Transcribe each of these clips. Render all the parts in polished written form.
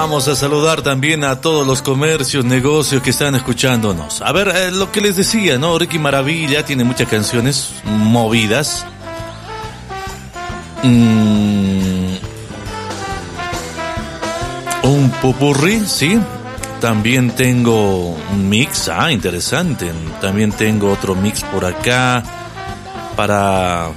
Vamos a saludar también a todos los comercios, negocios que están escuchándonos. A ver, lo que les decía, ¿no? Ricky Maravilla tiene muchas canciones movidas. Un popurrí, sí. También tengo un mix, interesante. También tengo otro mix por acá para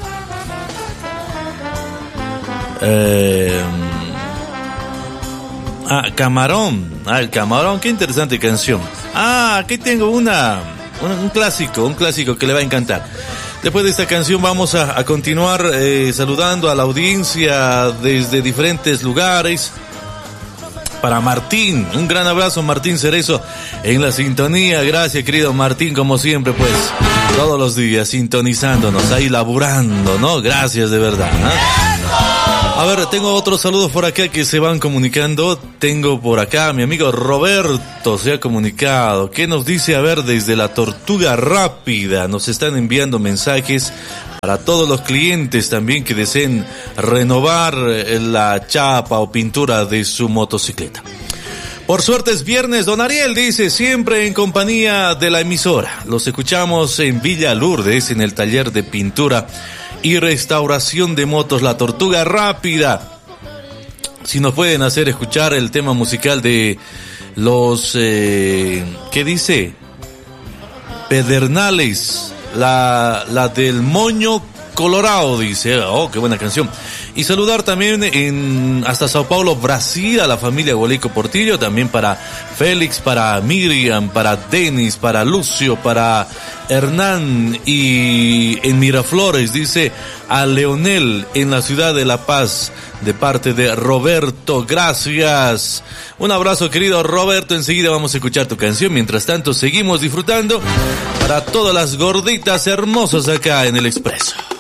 Camarón. El Camarón, qué interesante canción. Aquí tengo un clásico que le va a encantar. Después de esta canción vamos a continuar saludando a la audiencia desde diferentes lugares. Para Martín, un gran abrazo, Martín Cerezo, en la sintonía. Gracias, querido Martín, como siempre, pues, todos los días sintonizándonos, ahí laburando, ¿no? Gracias de verdad, ¿no? A ver, tengo otros saludos por acá que se van comunicando. Tengo por acá, mi amigo Roberto se ha comunicado. ¿Qué nos dice? A ver, desde la Tortuga Rápida nos están enviando mensajes para todos los clientes también que deseen renovar la chapa o pintura de su motocicleta. Por suerte es viernes, don Ariel dice, siempre en compañía de la emisora. Los escuchamos en Villa Lourdes, en el taller de pintura y restauración de motos La Tortuga Rápida. Si nos pueden hacer escuchar el tema musical de los, ¿qué dice? Pedernales, la del Moño Colorado, dice. Oh, qué buena canción. Y saludar también hasta Sao Paulo, Brasil, a la familia Gualico Portillo, también para Félix, para Miriam, para Denis, para Lucio, para Hernán, y en Miraflores, dice, a Leonel en la ciudad de La Paz, de parte de Roberto. Gracias. Un abrazo, querido Roberto. Enseguida vamos a escuchar tu canción. Mientras tanto, seguimos disfrutando para todas las gorditas hermosas acá en El Expreso.